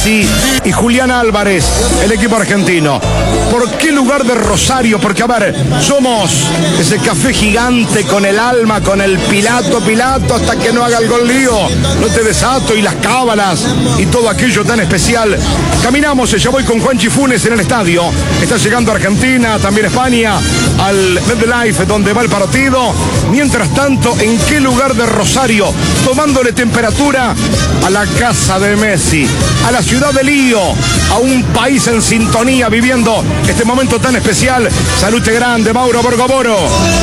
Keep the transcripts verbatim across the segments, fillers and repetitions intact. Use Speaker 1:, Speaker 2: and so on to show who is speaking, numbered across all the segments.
Speaker 1: Messi y Julián Álvarez, el equipo argentino. ¿Por qué lugar de Rosario? Porque, a ver, somos ese café gigante con el alma, con el Pilato, Pilato, hasta que no haga el gol lío, no te desato, y las cábalas y todo aquello tan especial. Caminamos, ya voy con Juanchi Funes en el estadio. Está llegando Argentina, también España, al MetLife, donde va el partido. Mientras tanto, ¿en qué lugar de Rosario? Tomándole temperatura a la casa de Messi, a la ciudad de Lío, a un país en sintonía, viviendo este momento tan especial. Salute grande, Mauro Borgoboro.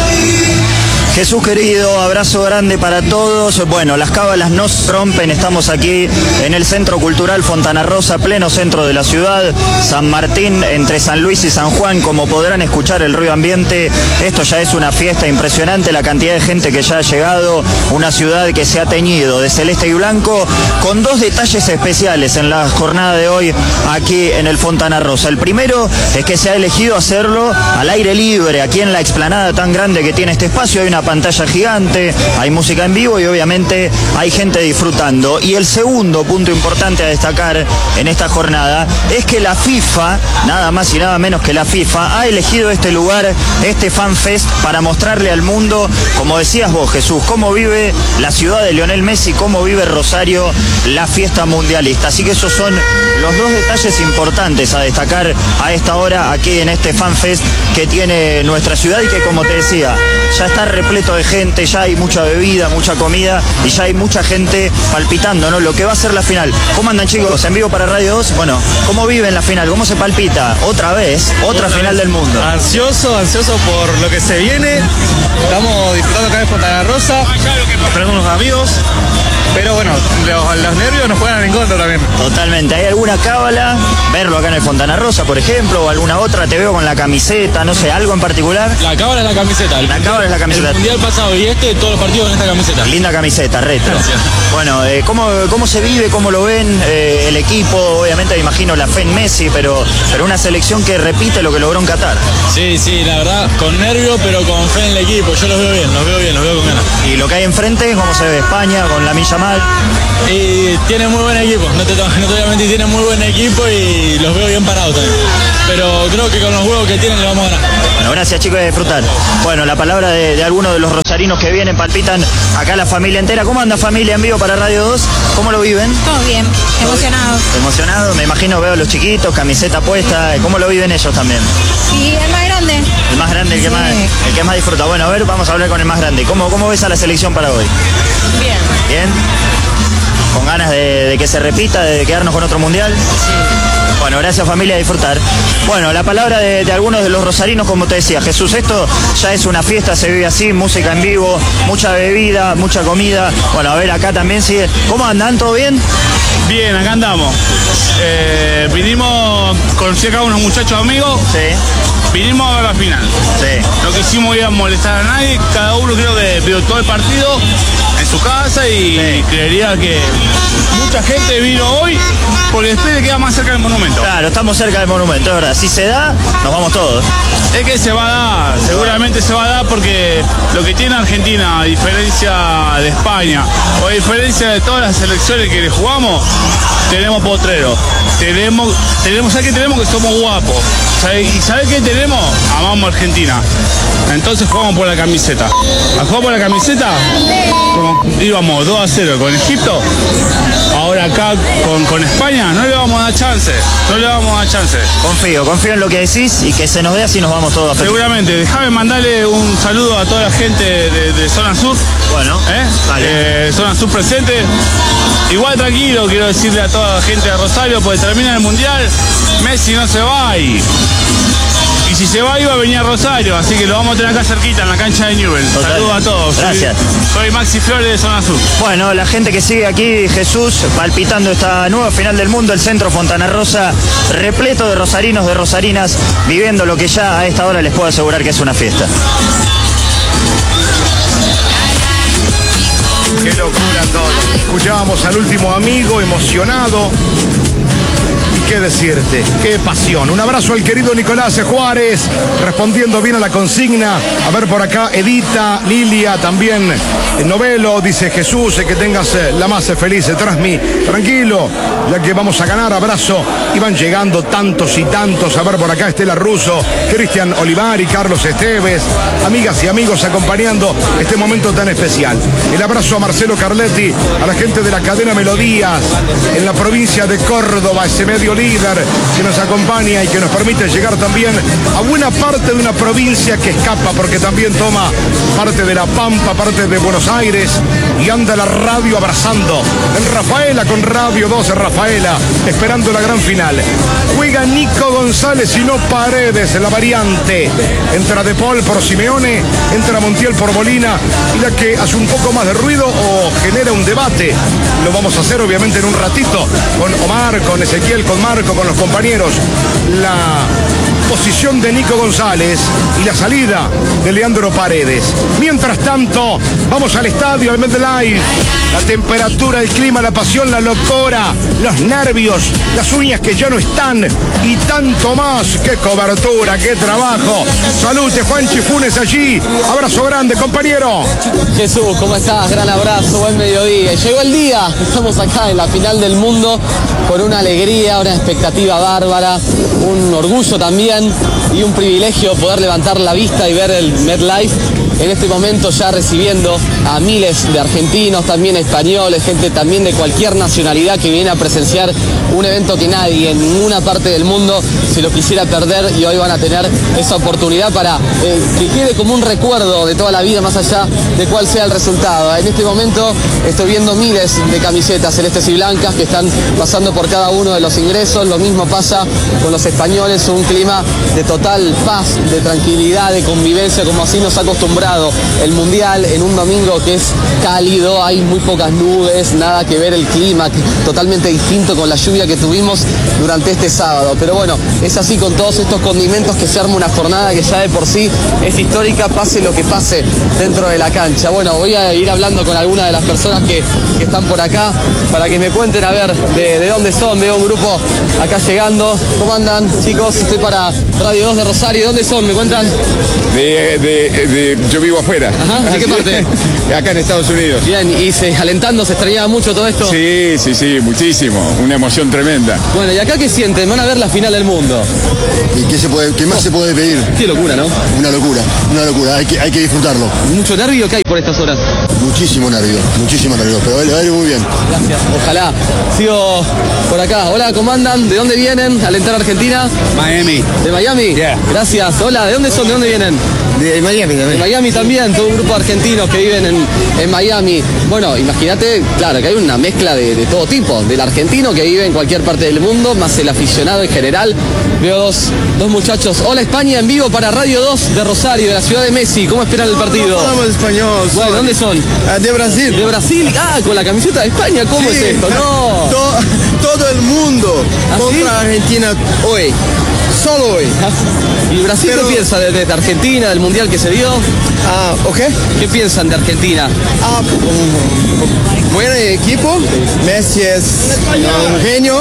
Speaker 2: Jesús querido, abrazo grande para todos. Bueno, las cábalas no rompen, estamos aquí en el Centro Cultural Fontana Rosa, pleno centro de la ciudad, San Martín, entre San Luis y San Juan. Como podrán escuchar el ruido ambiente, esto ya es una fiesta impresionante, la cantidad de gente que ya ha llegado, una ciudad que se ha teñido de celeste y blanco, con dos detalles especiales en la jornada de hoy aquí en el Fontana Rosa. El primero es que se ha elegido hacerlo al aire libre, aquí en la explanada tan grande que tiene este espacio. Hay una pantalla gigante, hay música en vivo y obviamente hay gente disfrutando. Y el segundo punto importante a destacar en esta jornada es que la FIFA, nada más y nada menos que la FIFA, ha elegido este lugar, este FanFest, para mostrarle al mundo, como decías vos, Jesús, cómo vive la ciudad de Lionel Messi, cómo vive Rosario la fiesta mundialista. Así que esos son los dos detalles importantes a destacar a esta hora aquí en este FanFest que tiene nuestra ciudad, y que, como te decía, ya está repleto de gente, ya hay mucha bebida, mucha comida y ya hay mucha gente palpitando, ¿no? Lo que va a ser la final. ¿Cómo andan, chicos? En vivo para Radio dos. Bueno, ¿cómo viven la final? ¿Cómo se palpita? Otra vez, otra, otra final vez. del mundo.
Speaker 3: Ansioso, ansioso por lo que se viene. Estamos disfrutando acá en Fontana Rosa, esperando unos amigos. Pero bueno, los, los nervios nos juegan en contra también.
Speaker 2: Totalmente. ¿Hay alguna cábala? Verlo acá en el Fontana Rosa, por ejemplo, o alguna otra. Te veo con la camiseta, no sé, algo en particular.
Speaker 3: La cábala es la camiseta.
Speaker 2: La cábala es la camiseta.
Speaker 3: El mundial pasado y este, todos los partidos con esta camiseta.
Speaker 2: Linda camiseta, retro.
Speaker 3: Gracias.
Speaker 2: Bueno, eh, ¿cómo, ¿cómo se vive? ¿Cómo lo ven? Eh, el equipo, obviamente me imagino la fe en Messi, pero, pero una selección que repite lo que logró en Qatar.
Speaker 3: Sí, sí, la verdad, con nervios, pero con fe en el equipo. Yo los veo bien, los veo bien, los veo con ganas.
Speaker 2: Y lo que hay enfrente, ¿cómo se ve España con Lamine Yamal?
Speaker 3: Y tiene muy buen equipo, no te, no te voy a mentir, tiene muy buen equipo y los veo bien parados también. Pero creo que con los huevos que tienen le vamos a ganar.
Speaker 2: Bueno, gracias, chicos, de disfrutar. Bueno, la palabra de, de algunos de los rosarinos que vienen, palpitan acá la familia entera. ¿Cómo anda, familia, en vivo para Radio dos? ¿Cómo lo viven?
Speaker 4: Todo bien, emocionados.
Speaker 2: Emocionados, me imagino, veo a los chiquitos, camiseta puesta. ¿Cómo lo viven ellos también?
Speaker 4: Sí, el más grande.
Speaker 2: El más grande, el que,
Speaker 4: sí.
Speaker 2: más, el que más disfruta. Bueno, a ver, vamos a hablar con el más grande. ¿Cómo, cómo ves a la selección para hoy?
Speaker 4: Bien.
Speaker 2: ¿Bien? ¿Con ganas de, de que se repita, de quedarnos con otro mundial?
Speaker 4: Sí.
Speaker 2: Bueno, gracias, familia, a disfrutar. Bueno, la palabra de, de algunos de los rosarinos, como te decía, Jesús, esto ya es una fiesta, se vive así, música en vivo, mucha bebida, mucha comida. Bueno, a ver, acá también sigue. ¿Cómo andan? ¿Todo bien?
Speaker 5: Bien, acá andamos. Eh, vinimos, conocí acá a unos muchachos amigos.
Speaker 2: Sí.
Speaker 5: Vinimos a ver la final.
Speaker 2: Sí.
Speaker 5: No quisimos ir a molestar a nadie, cada uno creo que vio todo el partido en su casa y sí. Creería que mucha gente vino hoy porque después le queda más cerca del monumento.
Speaker 2: Claro, estamos cerca del monumento, es verdad. Si se da, nos vamos todos.
Speaker 5: Es que se va a dar, seguramente se va a dar porque lo que tiene Argentina, a diferencia de España, o a diferencia de todas las selecciones que le jugamos, tenemos potrero. Tenemos, tenemos, ¿sabes qué tenemos? Que somos guapos. ¿Sabes? ¿Y sabes qué tenemos? Amamos a Argentina. Entonces jugamos por la camiseta. ¿A jugar por la camiseta? Como íbamos dos a cero con Egipto. Ahora acá con, con España no le vamos a dar chance. No le vamos a dar chance.
Speaker 2: Confío, confío en lo que decís y que se nos dé, así nos vamos todos a festejar.
Speaker 5: Seguramente. Déjame mandarle un saludo a toda la gente de, de Zona Sur.
Speaker 2: Bueno,
Speaker 5: ¿Eh? Vale. Eh, Zona Sur presente. Igual tranquilo, quiero decirle a toda la gente de Rosario, porque termina el Mundial, Messi no se va y... Y si se va, iba a venir a Rosario, así que lo vamos a tener acá cerquita, en la cancha de Newell. Saludos a todos.
Speaker 2: Gracias.
Speaker 5: Soy, soy Maxi Flores de Zona Sur.
Speaker 2: Bueno, la gente que sigue aquí, Jesús, palpitando esta nueva final del mundo, el centro Fontana Rosa, repleto de rosarinos, de rosarinas, viviendo lo que ya a esta hora les puedo asegurar que es una fiesta.
Speaker 1: Qué locura todo. Escuchábamos al último amigo emocionado. qué decirte, qué pasión. Un abrazo al querido Nicolás Juárez, respondiendo bien a la consigna. A ver por acá, Edita, Lilia, también Novelo, dice Jesús, que tengas la más feliz Trasmi. Tranquilo, ya que vamos a ganar, abrazo. Y van llegando tantos y tantos. A ver por acá, Estela Russo, Cristian Olivari, Carlos Esteves, amigas y amigos acompañando este momento tan especial. El abrazo a Marcelo Carletti, a la gente de la cadena Melodías en la provincia de Córdoba, ese medio líder que nos acompaña y que nos permite llegar también a buena parte de una provincia que escapa, porque también toma parte de La Pampa, parte de Buenos Aires, y anda la radio abrazando en Rafaela con Radio dos en Rafaela, esperando la gran final. Juega Nico González y no Paredes en la variante. Entra De Paul por Simeone, entra Montiel por Molina, y la que hace un poco más de ruido o genera un debate, lo vamos a hacer obviamente en un ratito con Omar, con Ezequiel, con Marco, con los compañeros. La posición de Nico González y la salida de Leandro Paredes. Mientras tanto, vamos al estadio, al MetLife. La temperatura, el clima, la pasión, la locura, los nervios, las uñas que ya no están y tanto más. ¡Qué cobertura, qué trabajo! Salute, Juanchi Funes allí. Abrazo grande, compañero.
Speaker 6: Jesús, ¿cómo estás? Gran abrazo, buen mediodía. Llegó el día, estamos acá en la final del mundo con una alegría, una expectativa bárbara, un orgullo también y un privilegio poder levantar la vista y ver el MetLife en este momento ya recibiendo a miles de argentinos, también españoles, gente también de cualquier nacionalidad que viene a presenciar un evento que nadie en ninguna parte del mundo se lo quisiera perder, y hoy van a tener esa oportunidad para eh, que quede como un recuerdo de toda la vida, más allá de cuál sea el resultado. En este momento estoy viendo miles de camisetas celestes y blancas que están pasando por cada uno de los ingresos. Lo mismo pasa con los españoles, un clima de total paz, de tranquilidad, de convivencia, como así nos ha acostumbrado el Mundial, en un domingo que es cálido, hay muy pocas nubes, nada que ver el clima, totalmente distinto con la lluvia que tuvimos durante este sábado. Pero bueno, es así con todos estos condimentos que se arma una jornada que ya de por sí es histórica, pase lo que pase dentro de la cancha. Bueno, voy a ir hablando con algunas de las personas que, que están por acá para que me cuenten a ver de, de dónde son. Veo un grupo acá llegando. ¿Cómo andan, chicos? Estoy para Radio dos de Rosario. ¿Dónde son? ¿Me cuentan?
Speaker 7: De, de, de, yo vivo afuera.
Speaker 6: Ajá, ¿de qué parte?
Speaker 7: Acá en Estados Unidos.
Speaker 6: Bien, y se, alentando, ¿se extrañaba mucho todo esto?
Speaker 7: Sí, sí, sí, muchísimo. Una emoción tremenda.
Speaker 6: Bueno, ¿y acá qué sienten? Van a ver la final del mundo.
Speaker 8: ¿Y qué, se puede, qué más oh. se puede pedir?
Speaker 6: Qué locura, ¿no?
Speaker 8: Una locura, una locura. Hay que, hay que disfrutarlo.
Speaker 6: ¿Mucho nervio que hay por estas horas?
Speaker 8: Muchísimo nervio, muchísimo nervio, pero va a ir muy bien.
Speaker 6: Gracias, ojalá. Sigo por acá. Hola, ¿cómo andan? ¿De dónde vienen? ¿Alentar a Argentina?
Speaker 7: Miami.
Speaker 6: ¿De Miami?
Speaker 7: Yeah.
Speaker 6: Gracias. Hola, ¿de dónde son? ¿De dónde vienen?
Speaker 8: De Miami también.
Speaker 6: De Miami también, todo un grupo de argentinos que viven en, en Miami. Bueno, imagínate, claro, que hay una mezcla de, de todo tipo, del argentino que vive en cualquier parte del mundo, más el aficionado en general. Veo dos, dos muchachos. Hola España, en vivo para Radio dos de Rosario, de la ciudad de Messi. ¿Cómo esperan el partido?
Speaker 8: No hablamos español.
Speaker 6: Bueno, ¿dónde son?
Speaker 8: De Brasil.
Speaker 6: De Brasil. Ah, con la camiseta de España. ¿Cómo
Speaker 8: sí.
Speaker 6: es esto? No.
Speaker 8: Todo, todo el mundo
Speaker 6: ¿Ah,
Speaker 8: contra
Speaker 6: sí?
Speaker 8: Argentina hoy. Solo hoy.
Speaker 6: ¿Y Brasil
Speaker 8: Pero...
Speaker 6: qué piensa de, de Argentina, del mundial que se dio?
Speaker 8: Ah, ¿ok?
Speaker 6: ¿Qué piensan de Argentina?
Speaker 8: Ah, um, buen equipo. Messi es un genio.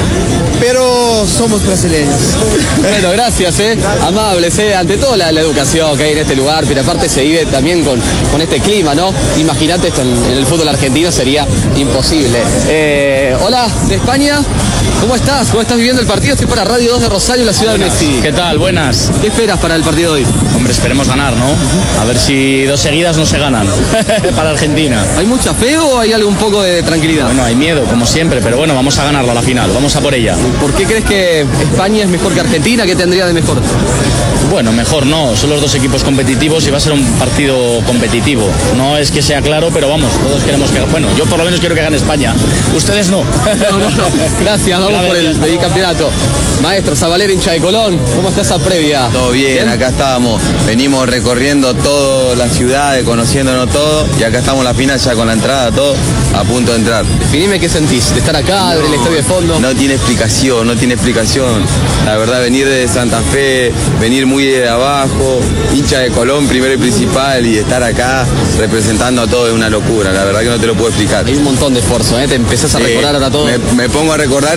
Speaker 8: Pero somos brasileños.
Speaker 6: Bueno, gracias, eh. Amables, eh. Ante todo la, la educación que hay en este lugar, pero aparte se vive también con, con este clima, ¿no? Imagínate esto en, en el fútbol argentino sería imposible. Eh, hola, de España. ¿Cómo estás? ¿Cómo estás viviendo el partido? Estoy para Radio dos de Rosario, la ciudad
Speaker 9: Buenas.
Speaker 6: de Messi.
Speaker 9: ¿Qué tal? Buenas.
Speaker 6: ¿Qué esperas para el partido de hoy?
Speaker 9: Hombre, esperemos ganar, ¿no? A ver si dos seguidas no se ganan para Argentina.
Speaker 6: ¿Hay mucha fe o hay algo un poco de tranquilidad?
Speaker 9: Bueno, hay miedo, como siempre, pero bueno, vamos a ganarlo a la final, vamos a por ella.
Speaker 6: ¿Por qué crees que España es mejor que Argentina? ¿Qué tendría de mejor?
Speaker 9: Bueno, mejor no, son los dos equipos competitivos y va a ser un partido competitivo. No es que sea claro, pero vamos, todos queremos que... Bueno, yo por lo menos quiero que gane España. Ustedes no.
Speaker 6: No, no, no. Gracias, vamos por el, el campeonato. Maestro Zabalera, hincha de Colón, ¿cómo está esa previa?
Speaker 10: Todo bien, bien, acá estábamos, venimos recorriendo toda la ciudad, conociéndonos todo, y acá estamos en la final ya con la entrada, todo, a punto de entrar.
Speaker 6: Definime qué sentís, de estar acá, de ver el estadio de fondo.
Speaker 10: No tiene explicación, no tiene explicación. La verdad, venir de Santa Fe, venir muy de abajo, hincha de Colón primero y principal, y estar acá representando a todo es una locura, la verdad que no te lo puedo explicar.
Speaker 6: Hay un montón de esfuerzo, ¿eh? Te empezás a recordar eh, ahora todo.
Speaker 10: Me, me pongo a recordar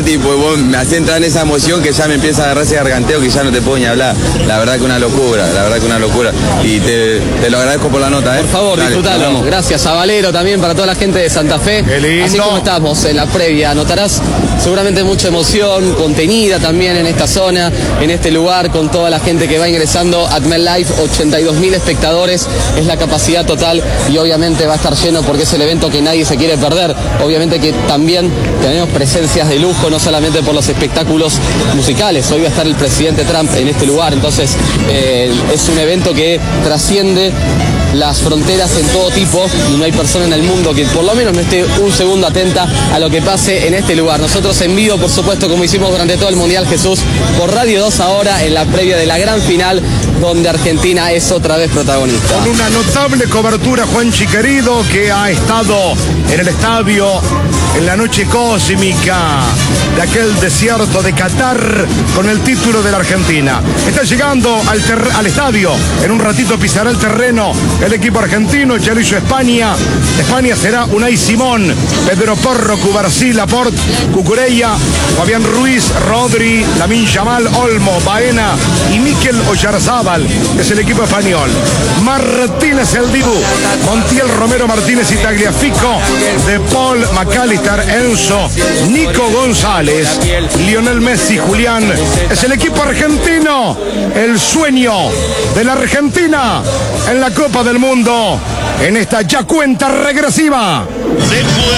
Speaker 10: tipo, vos me hacés entrar en esa emoción que ya me empieza a agarrar ese garganteo que ya no te puedo ni hablar. La verdad que una locura, la verdad que una locura. Y te, te lo agradezco por la nota, ¿eh?
Speaker 6: Por favor,
Speaker 10: Dale,
Speaker 6: disfrutalo. Gracias a Valero también, para toda la gente de Santa Fe.
Speaker 1: Qué lindo.
Speaker 6: Así como estamos en la previa, notarás seguramente mucha emoción contenida también en esta zona, en este lugar, con toda la gente que va ingresando. Atmel Live, ochenta y dos mil espectadores es la capacidad total y obviamente va a estar lleno porque es el evento que nadie se quiere perder. Obviamente que también tenemos presencias de lujo, no solamente por los espectáculos musicales. Hoy va a estar el presidente Trump en este lugar, entonces eh, es un evento que trasciende las fronteras en todo tipo y no hay persona en el mundo que por lo menos no esté un segundo atenta a lo que pase en este lugar. Nosotros en vivo, por supuesto, como hicimos durante todo el Mundial, Jesús, por Radio dos ahora en la previa de la gran final donde Argentina es otra vez protagonista.
Speaker 1: Con una notable cobertura, Juanchi querido, que ha estado en el estadio en la noche cósmica de aquel desierto de Qatar con el título de la Argentina. Está llegando al, ter- al estadio, en un ratito pisará el terreno el equipo argentino, ya lo hizo España. España será Unai Simón, Pedro Porro, Cubarsí, Laporte, Cucurella, Fabián Ruiz, Rodri, Lamine Yamal, Olmo, Baena y Mikel Oyarzábal, es el equipo español. Martínez el Dibu, Montiel, Romero, Martínez y Tagliafico, De Paul, McAllister, Enzo, Nico González, Lionel Messi, Julián, es el equipo argentino, el sueño de la Argentina en la Copa del Mundo, en esta ya cuenta regresiva.